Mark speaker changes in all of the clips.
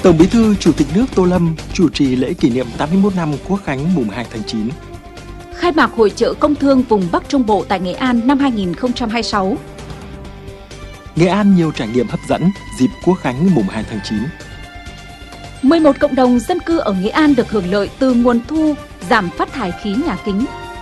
Speaker 1: Tổng Bí thư Chủ tịch nước Tô Lâm chủ trì lễ kỷ niệm 81 năm Quốc khánh mùng 2 tháng 9.
Speaker 2: Khai mạc Hội chợ Công thương vùng Bắc Trung Bộ tại Nghệ An năm 2026.
Speaker 1: Nghệ An nhiều trải nghiệm hấp dẫn dịp Quốc khánh mùng 2 tháng 9.
Speaker 2: 11 cộng đồng dân cư ở Nghệ An được hưởng lợi từ nguồn thu giảm phát thải khí nhà kính.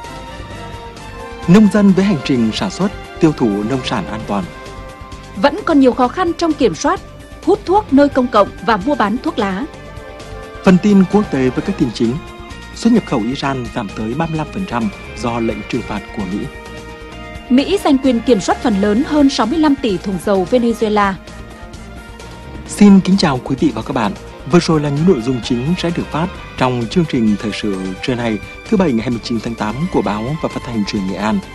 Speaker 1: Nông dân với hành trình sản xuất, tiêu thụ nông sản an toàn.
Speaker 2: Vẫn còn nhiều khó khăn trong kiểm soát hút thuốc nơi công cộng và mua bán thuốc lá.
Speaker 1: Phần tin quốc tế với các tin chính. Xuất nhập khẩu Iran giảm tới 35% do lệnh trừng phạt của Mỹ.
Speaker 2: Mỹ giành quyền kiểm soát phần lớn hơn 65 tỷ thùng dầu Venezuela.
Speaker 1: Xin kính chào quý vị và các bạn. Vừa rồi là những nội dung chính sẽ được phát trong chương trình thời sự trưa nay, thứ Bảy ngày 29 tháng 8 của báo và phát thanh truyền Nghệ An.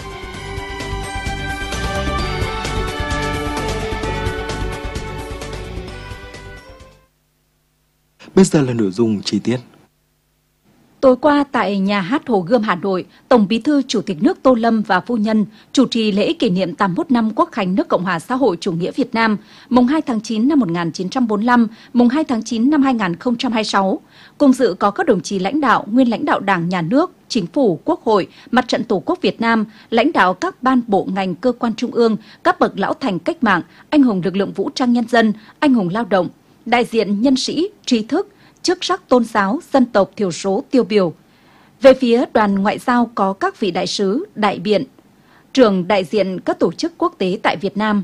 Speaker 1: Bây giờ là nội dung chi tiết.
Speaker 2: Tối qua tại Nhà hát Hồ Gươm Hà Nội, Tổng Bí thư Chủ tịch nước Tô Lâm và phu nhân chủ trì lễ kỷ niệm 81 năm Quốc khánh nước Cộng hòa xã hội chủ nghĩa Việt Nam, mùng 2 tháng 9 năm 1945, mùng 2 tháng 9 năm 2026. Cùng dự có các đồng chí lãnh đạo, nguyên lãnh đạo Đảng, Nhà nước, Chính phủ, Quốc hội, Mặt trận Tổ quốc Việt Nam, lãnh đạo các ban bộ ngành cơ quan trung ương, các bậc lão thành cách mạng, anh hùng lực lượng vũ trang nhân dân, anh hùng lao động, đại diện nhân sĩ, trí thức, chức sắc tôn giáo, dân tộc thiểu số tiêu biểu. Về phía đoàn ngoại giao có các vị đại sứ, đại biện, trưởng đại diện các tổ chức quốc tế tại Việt Nam.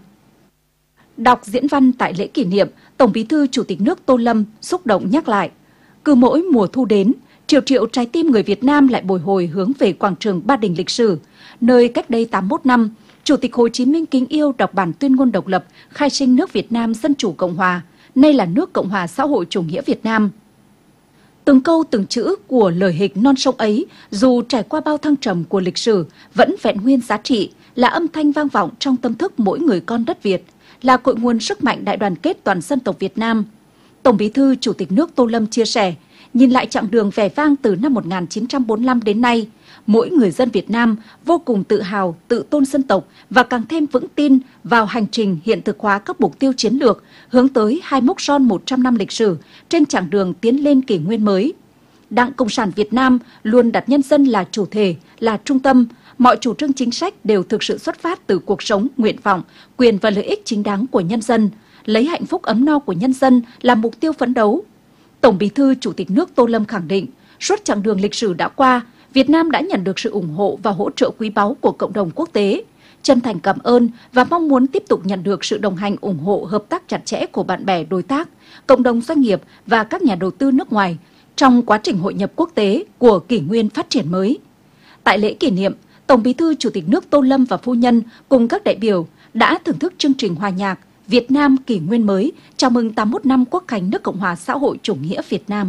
Speaker 2: Đọc diễn văn tại lễ kỷ niệm, Tổng Bí thư Chủ tịch nước Tô Lâm xúc động nhắc lại, cứ mỗi mùa thu đến, triệu triệu trái tim người Việt Nam lại bồi hồi hướng về quảng trường Ba Đình lịch sử, nơi cách đây 81 năm, Chủ tịch Hồ Chí Minh kính yêu đọc bản tuyên ngôn độc lập, khai sinh nước Việt Nam Dân chủ Cộng hòa, nay là nước Cộng hòa xã hội chủ nghĩa Việt Nam. Từng câu từng chữ của lời hịch non sông ấy, dù trải qua bao thăng trầm của lịch sử, vẫn vẹn nguyên giá trị, là âm thanh vang vọng trong tâm thức mỗi người con đất Việt, là cội nguồn sức mạnh đại đoàn kết toàn dân tộc Việt Nam. Tổng Bí thư Chủ tịch nước Tô Lâm chia sẻ, nhìn lại chặng đường vẻ vang từ năm 1945 đến nay, mỗi người dân Việt Nam vô cùng tự hào, tự tôn dân tộc và càng thêm vững tin vào hành trình hiện thực hóa các mục tiêu chiến lược hướng tới hai mốc son 100 năm lịch sử trên chặng đường tiến lên kỷ nguyên mới. Đảng Cộng sản Việt Nam luôn đặt nhân dân là chủ thể, là trung tâm, mọi chủ trương chính sách đều thực sự xuất phát từ cuộc sống, nguyện vọng, quyền và lợi ích chính đáng của nhân dân, lấy hạnh phúc ấm no của nhân dân là mục tiêu phấn đấu. Tổng Bí thư Chủ tịch nước Tô Lâm khẳng định, suốt chặng đường lịch sử đã qua, Việt Nam đã nhận được sự ủng hộ và hỗ trợ quý báu của cộng đồng quốc tế. Chân thành cảm ơn và mong muốn tiếp tục nhận được sự đồng hành ủng hộ hợp tác chặt chẽ của bạn bè đối tác, cộng đồng doanh nghiệp và các nhà đầu tư nước ngoài trong quá trình hội nhập quốc tế của kỷ nguyên phát triển mới. Tại lễ kỷ niệm, Tổng Bí thư Chủ tịch nước Tô Lâm và phu nhân cùng các đại biểu đã thưởng thức chương trình hòa nhạc Việt Nam kỷ nguyên mới chào mừng 81 năm Quốc khánh nước Cộng hòa xã hội chủ nghĩa Việt Nam.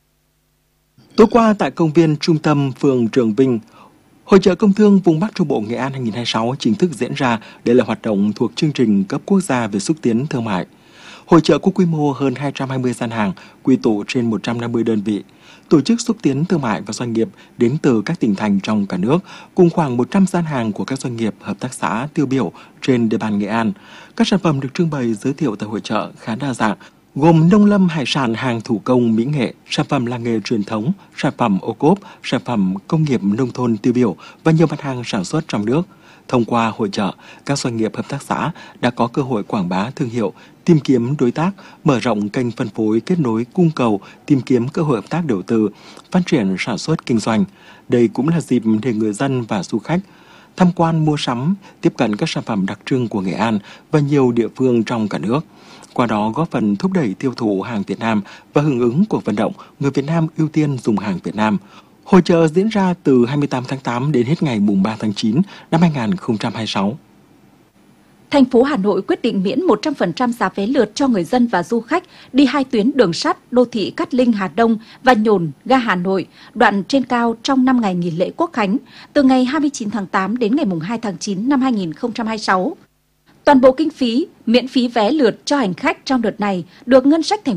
Speaker 1: Tối qua tại công viên trung tâm phường Trường Vinh, Hội chợ Công thương vùng Bắc Trung Bộ Nghệ An 2026 chính thức diễn ra. Đây là hoạt động thuộc chương trình cấp quốc gia về xúc tiến thương mại. Hội chợ có quy mô hơn 220 gian hàng, quy tụ trên 150 đơn vị, tổ chức xúc tiến thương mại và doanh nghiệp đến từ các tỉnh thành trong cả nước, cùng khoảng 100 gian hàng của các doanh nghiệp, hợp tác xã tiêu biểu trên địa bàn Nghệ An. Các sản phẩm được trưng bày giới thiệu tại hội chợ khá đa dạng, gồm nông lâm hải sản, hàng thủ công mỹ nghệ, sản phẩm làng nghề truyền thống, sản phẩm ô cốp, sản phẩm công nghiệp nông thôn tiêu biểu và nhiều mặt hàng sản xuất trong nước. Thông qua hội chợ, các doanh nghiệp hợp tác xã đã có cơ hội quảng bá thương hiệu, tìm kiếm đối tác, mở rộng kênh phân phối, kết nối cung cầu, tìm kiếm cơ hội hợp tác đầu tư, phát triển sản xuất kinh doanh. Đây cũng là dịp để người dân và du khách tham quan, mua sắm, tiếp cận các sản phẩm đặc trưng của Nghệ An và nhiều địa phương trong cả nước. Qua đó góp phần thúc đẩy tiêu thụ hàng Việt Nam và hưởng ứng cuộc vận động người Việt Nam ưu tiên dùng hàng Việt Nam. Hội chợ diễn ra từ 28 tháng 8 đến hết ngày mùng 3 tháng 9 năm 2026.
Speaker 2: Thành phố Hà Nội quyết định miễn 100% giá vé lượt cho người dân và du khách đi hai tuyến đường sắt đô thị Cát Linh Hà Đông và Nhổn ga Hà Nội, đoạn trên cao trong 5 ngày nghỉ lễ Quốc khánh, từ ngày 29 tháng 8 đến ngày 2 tháng 9 năm 2026. Toàn bộ kinh phí miễn phí vé lượt cho hành khách trong đợt này được ngân sách thành